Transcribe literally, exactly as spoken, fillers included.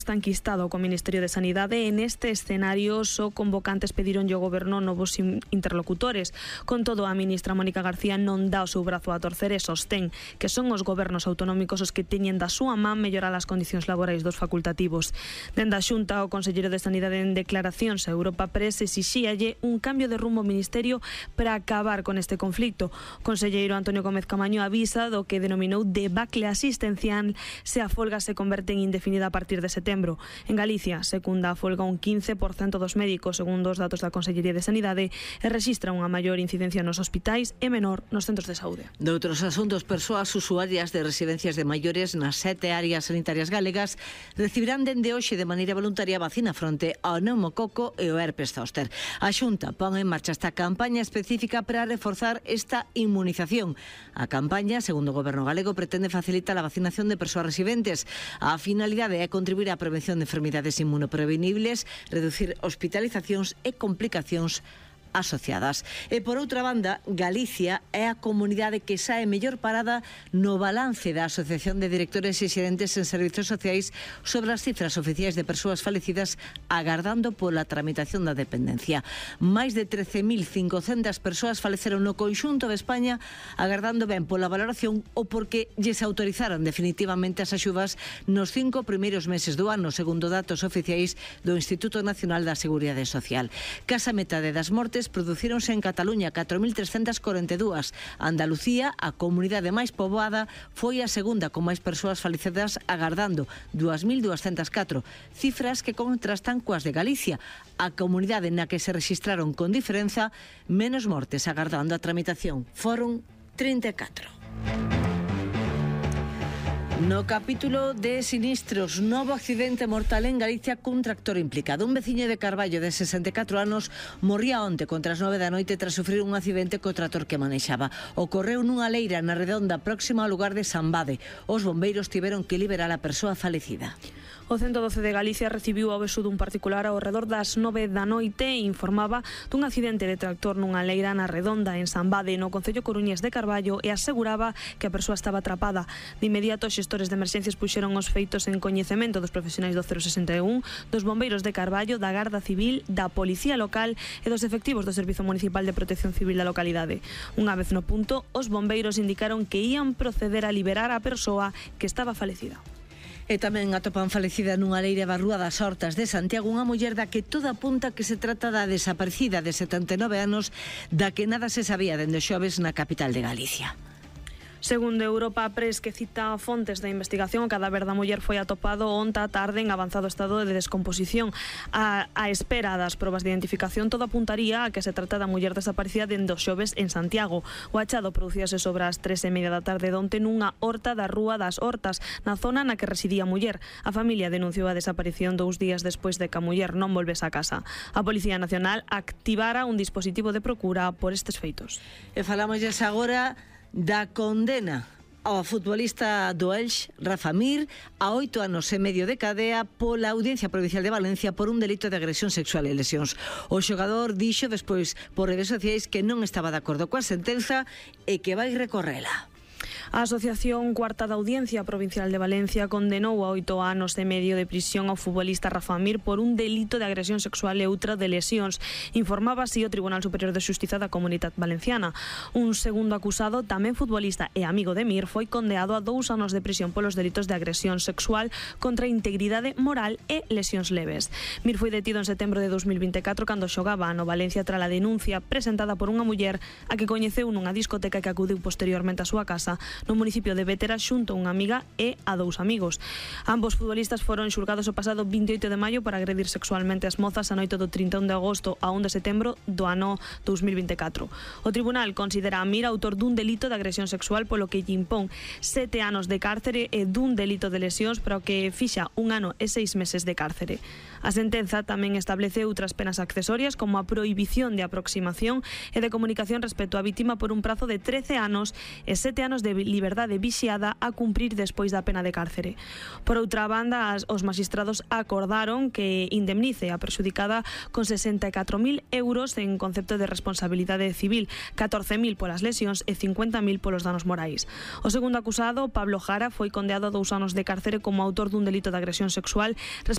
está enquistado co Ministerio de Sanidade. En este escenario, só convocantes pedironlle ao Goberno novos interlocutores. Con todo, a ministra Mónica García non dá o seu brazo a torcer e sostén que son os gobernos autonómicos os que teñen da súa man mellorar as condicións laborais dos facultativos. Dende a Xunta, o conselleiro de Sanidade en declaracións a Europa Press exixíalle un cambio de rumbo ao Ministerio para acabar con este conflicto. O conselleiro Antonio Gómez Camaño avisa do que denominou debacle asistencial se a folga se converte en indefinida a partir de setembro. En Galicia, secunda a folga un quince por cento dos médicos, segundo os datos da Consellería de Sanidade, e rexistra unha maior incidencia nos hospitais e menor nos centros de saúde. De outros asuntos, persoas usuarias de residencias de maiores nas sete áreas sanitarias galegas recibirán dende hoxe de maneira voluntaria vacina fronte ao neumococo e o herpes zóster. A Xunta pon en marcha esta campaña específica para reforzar esta inmunización. A campaña, segundo o Goberno galego, pretende facilitar a vacinación de persoas residentes. A finalidade é contribuir á prevención de enfermidades inmunoprevenibles, reducir hospitalizacións e complicacións asociadas. E por outra banda, Galicia é a comunidade que sae mellor parada no balance da Asociación de Directores e Xerentes en Servizos Sociais sobre as cifras oficiais de persoas falecidas agardando pola tramitación da dependencia. Máis de trece mil cincocentas persoas faleceron no conxunto de España agardando ben pola valoración ou porque lles autorizaron definitivamente as axudas nos cinco primeiros meses do ano, segundo datos oficiais do Instituto Nacional da Seguridade Social. Casa metade das mortes producíronse en Cataluña, catro mil trescentas corenta e dúas. Andalucía, a comunidade máis poboada, foi a segunda con máis persoas falecidas agardando, dúas mil duascentas catro. Cifras que contrastan coas de Galicia, a comunidade na que se rexistraron con diferenza menos mortes agardando a tramitación. Foron trinta e catro. No capítulo de sinistros, novo accidente mortal en Galicia cun tractor implicado. Un veciño de Carballo de sesenta e catro anos morría onte contra as nove da noite tras sufrir un accidente co tractor que manexaba. Ocorreu nunha leira na redonda próxima ao lugar de Sambade. Os bombeiros tiveron que liberar a persoa falecida. O ciento doce de Galicia recibiu o aviso dun particular ao redor das nove da noite e informaba dun accidente de tractor nunha leira na redonda en Sambade, no concello coruñés de Carballo, e aseguraba que a persoa estaba atrapada. De inmediato, os xestores de emerxencias puxeron os feitos en coñecemento dos profesionais do cero sesenta e un, dos bombeiros de Carballo, da Garda Civil, da Policía Local e dos efectivos do Servizo Municipal de Protección Civil da localidade. Unha vez no punto, os bombeiros indicaron que ían proceder a liberar a persoa que estaba falecida. E tamén atopan falecida nunha leira da Rúa das Hortas de Santiago unha muller da que toda apunta que se trata da desaparecida de setenta e nove anos da que nada se sabía dende o xoves na capital de Galicia. Segundo Europa Press, que cita fontes da investigación, o cadáver da muller foi atopado onte á tarde en avanzado estado de descomposición. A, a espera das probas de identificación, todo apuntaría a que se trata da muller desaparecida dende o xoves en Santiago. O achado producíase sobre as tres e media da tarde donte nunha horta da Rúa das Hortas, na zona na que residía a muller. A familia denunciou a desaparición dous días despois de que a muller non volvese a casa. A Policía Nacional activara un dispositivo de procura por estes feitos. E falámosles agora da condena ao futbolista do Elx, Rafa Mir, a oito anos e medio de cadea pola Audiencia Provincial de Valencia por un delito de agresión sexual e lesións. O xogador dixo despois por redes sociais que non estaba de acordo coa sentenza e que vai recorrela. A Asociación Cuarta da Audiencia Provincial de Valencia condenou a oito anos e medio de prisión ao futbolista Rafa Mir por un delito de agresión sexual e outra de lesións. Informaba así o Tribunal Superior de Xustiza da Comunidade Valenciana. Un segundo acusado, tamén futbolista e amigo de Mir, foi condeado a dous anos de prisión polos delitos de agresión sexual contra a integridade moral e lesións leves. Mir foi detido en setembro de dos mil vinte e catro cando xogaba no Valencia tras a denuncia presentada por unha muller a que coñeceu nunha discoteca que acudiu posteriormente á súa casa no municipio de Vétera xunto a unha amiga e a dous amigos. Ambos futbolistas foron xulgados o pasado vinte e oito de maio por agredir sexualmente as mozas a noite do trinta e un de agosto a un de setembro do ano dos mil vinte e catro. O tribunal considera a Mir autor dun delito de agresión sexual polo que lle impón sete anos de cárcere e dun delito de lesións para o que fixa un ano e seis meses de cárcere. A sentenza tamén establece outras penas accesorias como a prohibición de aproximación e de comunicación respecto á vítima por un prazo de trece anos e sete anos de liberdade vixiada a cumprir despois da pena de cárcere. Por outra banda, as, os magistrados acordaron que indemnice a prexudicada con sesenta e catro mil euros en concepto de responsabilidade civil, catorce mil polas lesións e cincuenta mil polos danos morais. O segundo acusado, Pablo Jara, foi condeado a dous anos de cárcere como autor dun delito de agresión sexual respecto